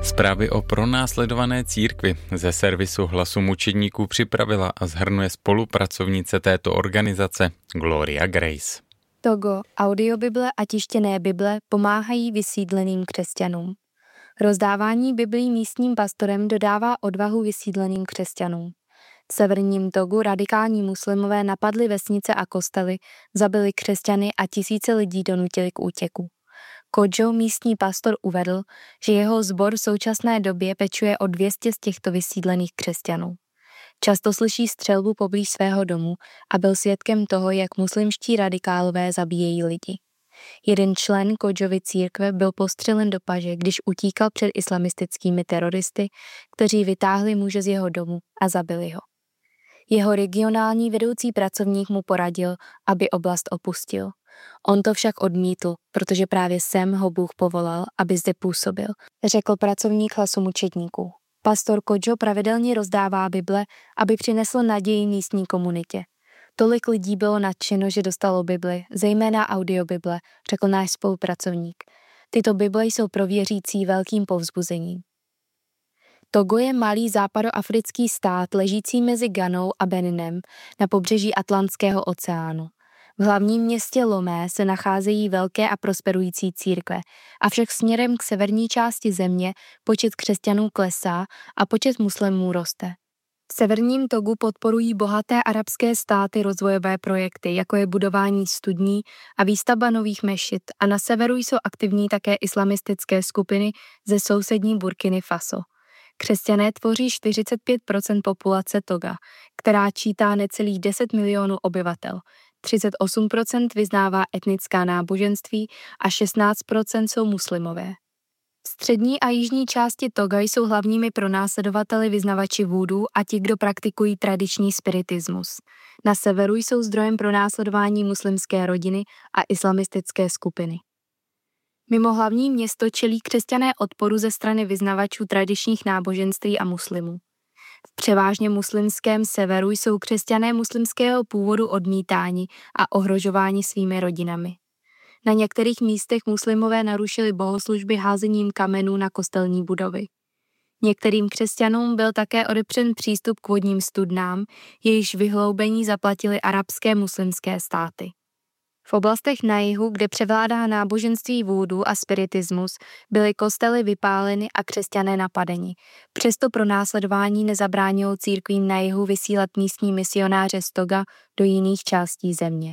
Zprávy o pronásledované církvi ze servisu Hlasu mučedníků připravila a shrnuje spolupracovnice této organizace Gloria Grace. Togo, audiobible a tištěné bible pomáhají vysídleným křesťanům. Rozdávání biblí místním pastorem dodává odvahu vysídleným křesťanům. V severním Togu radikální muslimové napadli vesnice a kostely, zabili křesťany a tisíce lidí donutili k útěku. Kodžo, místní pastor, uvedl, že jeho sbor v současné době pečuje o 200 z těchto vysídlených křesťanů. Často slyší střelbu poblíž svého domu a byl svědkem toho, jak muslimští radikálové zabíjejí lidi. Jeden člen Kodžovy církve byl postřelen do paže, když utíkal před islamistickými teroristy, kteří vytáhli muže z jeho domu a zabili ho. Jeho regionální vedoucí pracovník mu poradil, aby oblast opustil. On to však odmítl, protože právě sem ho Bůh povolal, aby zde působil, řekl pracovník Hlasu mučedníků. Pastor Kodžo pravidelně rozdává Bible, aby přinesl naději místní komunitě. Tolik lidí bylo nadšeno, že dostalo Bibli, zejména audiobible, řekl náš spolupracovník. Tyto Bible jsou pro věřící velkým povzbuzením. Togo je malý západoafrický stát ležící mezi Ghanou a Beninem na pobřeží Atlantského oceánu. V hlavním městě Lomé se nacházejí velké a prosperující církve, avšak směrem k severní části země počet křesťanů klesá a počet muslimů roste. V severním Togu podporují bohaté arabské státy rozvojové projekty, jako je budování studní a výstavba nových mešit, a na severu jsou aktivní také islamistické skupiny ze sousední Burkiny Faso. Křesťané tvoří 45% populace Toga, která čítá necelých 10 milionů obyvatel. 38% vyznává etnická náboženství a 16% jsou muslimové. V střední a jižní části Toga jsou hlavními pronásledovateli vyznavači vúdu a ti, kdo praktikují tradiční spiritismus. Na severu jsou zdrojem pronásledování muslimské rodiny a islamistické skupiny. Mimo hlavní město čelí křesťané odporu ze strany vyznavačů tradičních náboženství a muslimů. V převážně muslimském severu jsou křesťané muslimského původu odmítáni a ohrožováni svými rodinami. Na některých místech muslimové narušili bohoslužby házením kamenů na kostelní budovy. Některým křesťanům byl také odepřen přístup k vodním studnám, jejichž vyhloubení zaplatili arabské muslimské státy. V oblastech na jihu, kde převládá náboženství vúdu a spiritismus, byly kostely vypáleny a křesťané napadeni. Přesto pronásledování nezabránilo církvím na jihu vysílat místní misionáře z Toga do jiných částí země.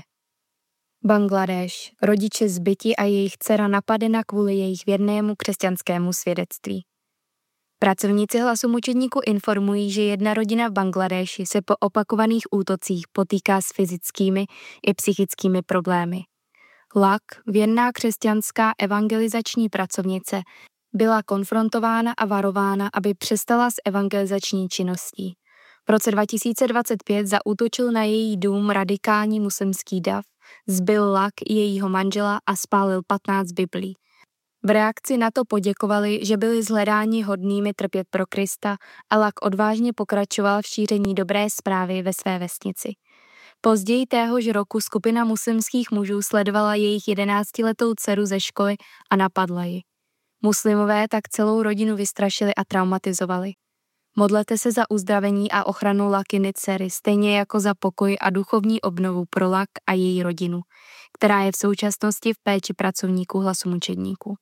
Bangladéš. Rodiče zbyti a jejich dcera napadena kvůli jejich věrnému křesťanskému svědectví. Pracovníci Hlasu mučedníků informují, že jedna rodina v Bangladéši se po opakovaných útocích potýká s fyzickými i psychickými problémy. Lak, věrná křesťanská evangelizační pracovnice, byla konfrontována a varována, aby přestala s evangelizační činností. V roce 2025 zaútočil na její dům radikální muslimský dav, zbil Lak i jejího manžela a spálil 15 biblí. V reakci na to poděkovali, že byli shledáni hodnými trpět pro Krista, a Lak odvážně pokračoval v šíření dobré zprávy ve své vesnici. Později téhož roku skupina muslimských mužů sledovala jejich 11letou dceru ze školy a napadla ji. Muslimové tak celou rodinu vystrašili a traumatizovali. Modlete se za uzdravení a ochranu Lakiny dcery, stejně jako za pokoj a duchovní obnovu pro Lak a její rodinu, která je v současnosti v péči pracovníků Hlasu mučedníků.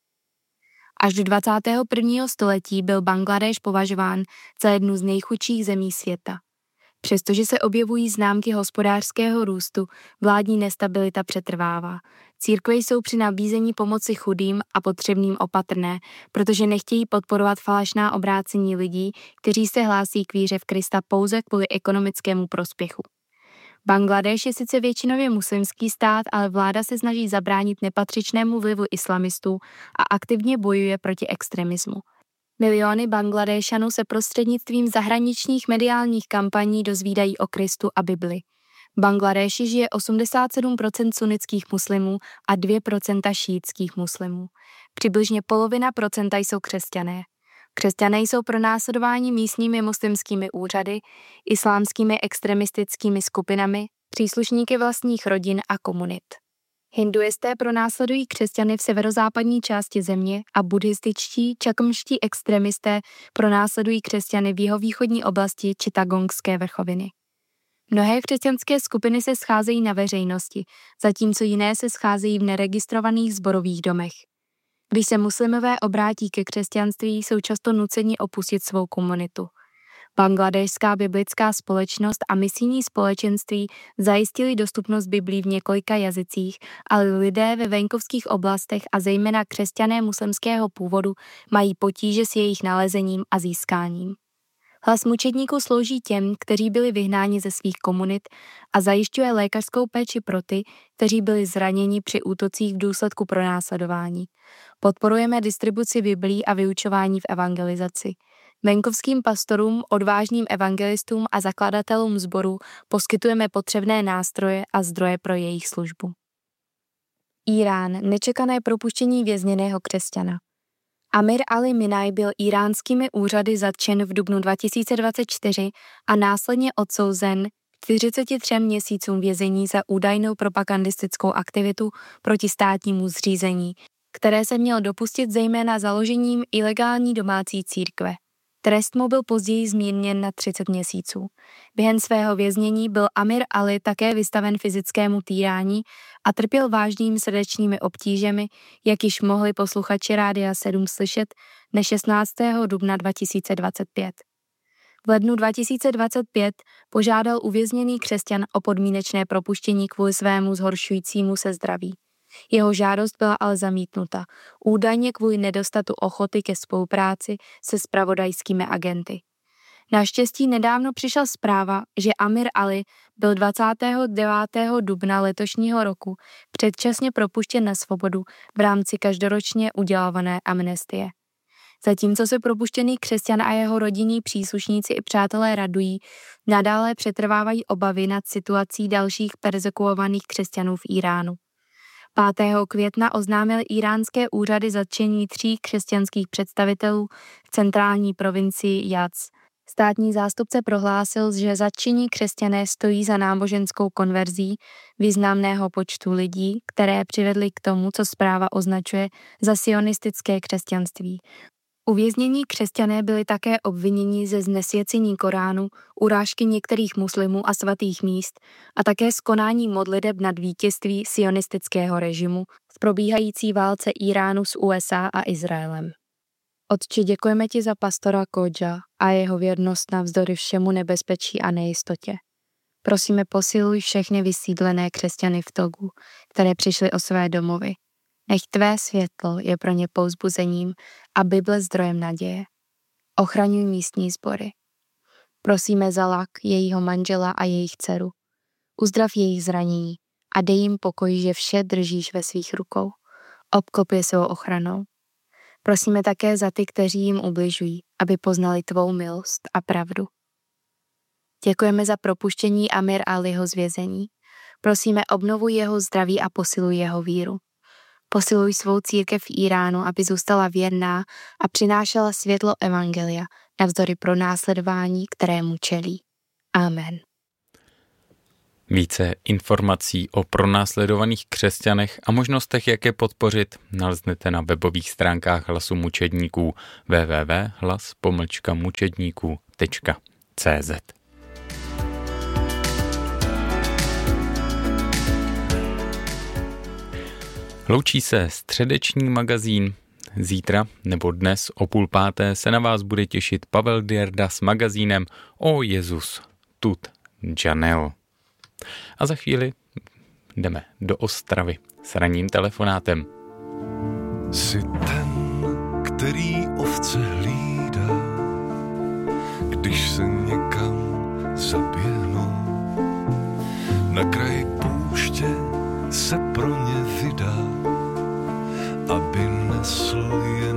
Až do 21. století byl Bangladéš považován za jednu z nejchudších zemí světa. Přestože se objevují známky hospodářského růstu, vládní nestabilita přetrvává. Církve jsou při nabízení pomoci chudým a potřebným opatrné, protože nechtějí podporovat falešná obrácení lidí, kteří se hlásí k víře v Krista pouze kvůli ekonomickému prospěchu. Bangladéš je sice většinově muslimský stát, ale vláda se snaží zabránit nepatřičnému vlivu islamistů a aktivně bojuje proti extremismu. Miliony Bangladéšanů se prostřednictvím zahraničních mediálních kampaní dozvídají o Kristu a Bibli. V Bangladéši žije 87% sunnických muslimů a 2% šíitských muslimů. Přibližně polovina procenta jsou křesťané. Křesťané jsou pronásledováni místními muslimskými úřady, islámskými extremistickými skupinami, příslušníky vlastních rodin a komunit. Hinduisté pronásledují křesťany v severozápadní části země a buddhističtí čakmští extremisté pronásledují křesťany v jihovýchodní oblasti Chittagongské vrchoviny. Mnohé křesťanské skupiny se scházejí na veřejnosti, zatímco jiné se scházejí v neregistrovaných sborových domech. Když se muslimové obrátí ke křesťanství, jsou často nuceni opustit svou komunitu. Bangladešská biblická společnost a misijní společenství zajistili dostupnost Biblí v několika jazycích, ale lidé ve venkovských oblastech a zejména křesťané muslimského původu mají potíže s jejich nalezením a získáním. Hlas mučedníků slouží těm, kteří byli vyhnáni ze svých komunit a zajišťuje lékařskou péči pro ty, kteří byli zraněni při útocích v důsledku pronásledování. Podporujeme distribuci Biblí a vyučování v evangelizaci. Venkovským pastorům, odvážným evangelistům a zakladatelům sborů poskytujeme potřebné nástroje a zdroje pro jejich službu. Írán, nečekané propuštění vězněného křesťana. Amir Ali Minaj byl íránskými úřady zatčen v dubnu 2024 a následně odsouzen 43 měsícům vězení za údajnou propagandistickou aktivitu proti státnímu zřízení, které se měl dopustit zejména založením ilegální domácí církve. Trest mu byl později zmírněn na 30 měsíců. Během svého věznění byl Amir Ali také vystaven fyzickému týrání a trpěl vážnými srdečními obtížemi, jak již mohli posluchači Rádia 7 slyšet dne 16. dubna 2025. V lednu 2025 požádal uvězněný křesťan o podmínečné propuštění kvůli svému zhoršujícímu se zdraví. Jeho žádost byla ale zamítnuta, údajně kvůli nedostatu ochoty ke spolupráci se zpravodajskými agenty. Naštěstí nedávno přišla zpráva, že Amir Ali byl 29. dubna letošního roku předčasně propuštěn na svobodu v rámci každoročně udělované amnestie. Zatímco se propuštěný křesťan a jeho rodinní příslušníci i přátelé radují, nadále přetrvávají obavy nad situací dalších perzekuovaných křesťanů v Íránu. 5. května oznámil íránské úřady zatčení 3 křesťanských představitelů v centrální provincii Jaz. Státní zástupce prohlásil, že zatčení křesťané stojí za náboženskou konverzí významného počtu lidí, které přivedly k tomu, co zpráva označuje za sionistické křesťanství. Uvěznění křesťané byli také obviněni ze znesvěcení Koránu, urážky některých muslimů a svatých míst a také z konání modliteb nad vítězství sionistického režimu v probíhající válce Íránu s USA a Izraelem. Otče, děkujeme ti za pastora Kodža a jeho věrnost navzdory všemu nebezpečí a nejistotě. Prosíme, posiluj všechny vysídlené křesťany v Togu, které přišly o své domovy. Nech tvé světlo je pro ně povzbuzením a Bible zdrojem naděje. Ochraňuj místní sbory. Prosíme za Lak, jejího manžela a jejich dceru. Uzdrav jejich zranění a dej jim pokoj, že vše držíš ve svých rukou. Obklop je svou ochranou. Prosíme také za ty, kteří jim ubližují, aby poznali tvou milost a pravdu. Děkujeme za propuštění Amir Aliho z vězení. Prosíme, obnovuj jeho zdraví a posiluj jeho víru. Posiluj svou církev v Íránu, aby zůstala věrná a přinášela světlo evangelia navzdory pronásledování, kterému čelí. Amen. Více informací o pronásledovaných křesťanech a možnostech, jak je podpořit, naleznete na webových stránkách Hlasu mučedníků www.hlas-mučedníků.cz. Loučí se středeční magazín. Zítra nebo dnes o 4:30 se na vás bude těšit Pavel Dierda s magazínem O Jezus tut Janel. A za chvíli jdeme do Ostravy s ranním telefonátem. Jsi ten, který ovce hlídá, když se někam zaběhnou. Na kraji pouště se pro ně vydá, aby nesl jen